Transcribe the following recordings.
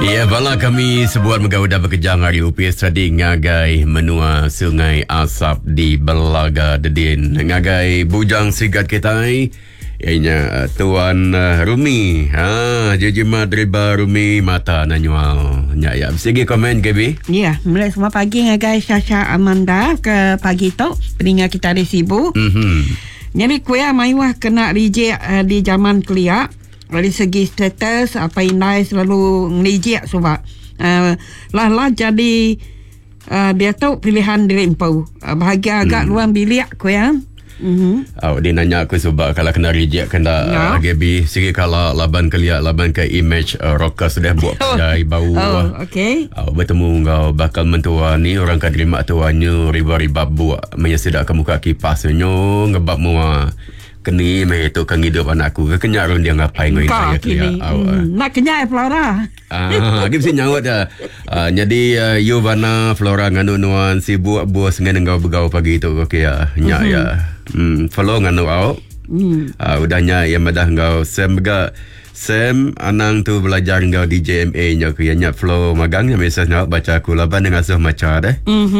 Ya, bala kami sebuat megaudah berkejang hari UPS tadi ngagai menua Sungai Asap di Belaga Dedin. Ngagai bujang sigat kita ianya Tuan Rumi. Jejima driba Rumi mata nanyual. Ya, segi komen KB. Ya, mulai semua pagi ngagai Syasha Amanda ke pagi tu peningat kita di Sibu. Jadi kuya maiwah kena reject di zaman kuliah. Dari segi status apa indai selalu ngejek sebab lah jadi dia tahu pilihan diri empau bahagia agak luar bilik aku ya. Dia nanya aku sebab kalau kena reject kena Gaby segi kalau laban keliak laban ke image rocker sudah buat pandai bau okey. Bertemu kau bakal mentua ni orang kan terima tuannya riba-riba buat menyesedak ke muka kipasnya ngebab mua kini itu kan hidup anak aku kenyak ron dia ngapain ngoi saya keliak nak kenyak Flora dia mesti nyawat dah. Jadi Yovana Flora nganu nuan si buat dengan engkau begau pagi tu okey ya nyak ya follow nganu au udahnya yang madah engkau Sam anang tu belajar engkau di JMA nya ke nyak flow magang yang biasa nak baca aku laban dengan asuh maca deh.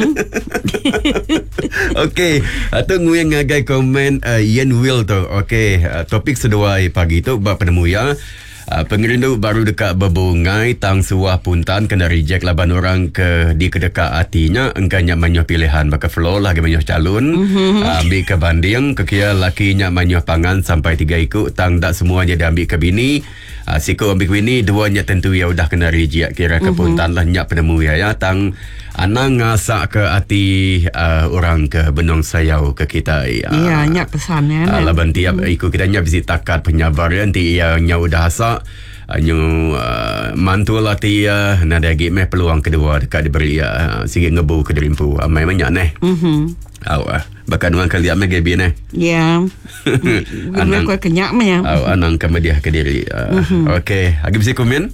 Okey, atau nguyang ngagai komen Ian Will tu. Okey, topik seduai pagi tu bab penemu ya. Pengerindu baru dekat berbungai tang suah puntan kena reject laban orang di kedekat hatinya engkanya manyuh pilihan baka flow lah manyuh calon ambil ke banding kekia lakinya manyuh pangan sampai 3 ikut tang tak semua dia ambil ke bini siku ambil ke bini duanya tentu ya udah kena reject kira ke puntan lah nyak penemu ya tang anang ngasak ke hati orang ke benong sayau ke kita iya nyak pesan ya laban tiap ikut kita nyak bisi takat penyabar nanti ia nya udah asak mantu latih nada game peluang kedua dekat diberi sikit ngebu ke derimpu amai banyak neh bahkan orang kali amai gabi neh ya anang kau kenyak meh anang kemudian ke diri okey lagi bisa komen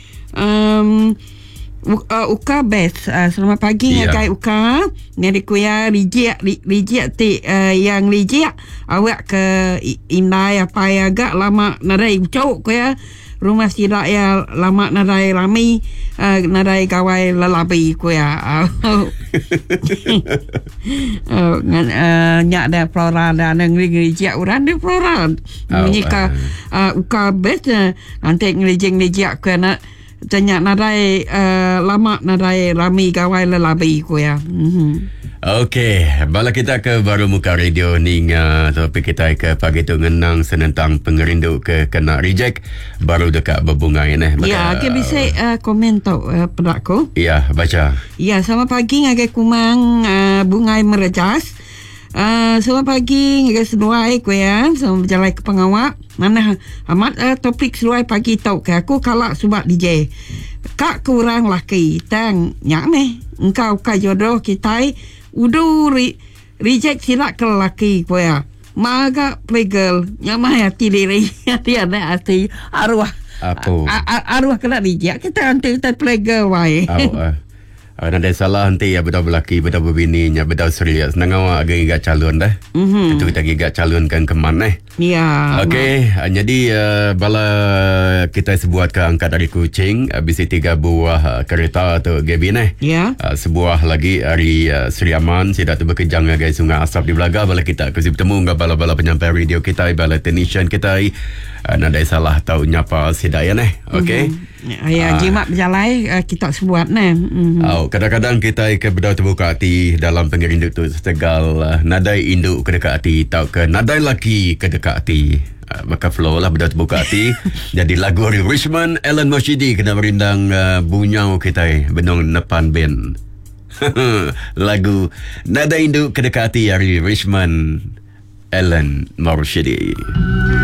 Uka best selamat pagi ya guys Uka dari kuya reject ti yang reject awak ke indai apa ya agak lama nadai ucau kuya rumah sidak ya lama nadai rami nadai kawai lelabi kuya nyak ada Flora dan reject orang di Flora jika Uka best nanti reject kuya tanya nadai lama nadai rami gawai lelabi ko ya. Okey, bala kita ke baru muka radio ni topik kita ke pagi tu ngenang senentang pengerindu ke kena reject baru dekat berbungai ni. Ya, ke bisa komen tu pedakku. Ya, baca. Ya, selamat pagi ngagai kumang bungai merejas. Selamat pagi ngagai seduai ko ya. Selamat berjalan ke pengawak. Mana amat topik seluai pagi tau ke aku kalak sebab DJ kak kurang laki tang nyak meh engkau ka jodoh kita udu reject silak ke laki ko ya maga playgirl nyak mah hati diri hati ada hati arwah apa arwah kena reject kita nanti kita playgirl wae ada salah nanti ya betul berlaki betul berbini nya betul serius nang awak agak calon dah itu kita agak calonkan ke mana ya okey jadi bala kita sebuat ke angkat dari Kuching habis 3 buah kereta tu Gaby ya sebuah lagi dari Sri Aman sida tu berkejang guys Sungai Asap di Belaga bala kita kasi bertemu dengan bala-bala penyampai radio kita bala technician kita nada salah tahu nyapa sida ya okey ya jimat berjalan kita sebuat kadang-kadang kita ke berdau terbuka hati dalam pengerindu tu setegal nadai induk ke dekat hati tahu ke nadai laki ke dekat hati maka flow lah berdau terbuka hati jadi lagu dari Richmond Ellen Moshidi kena merindang bunyau kita benong nepan band lagu nadai induk ke dekat hati dari Richmond Ellen Moshidi.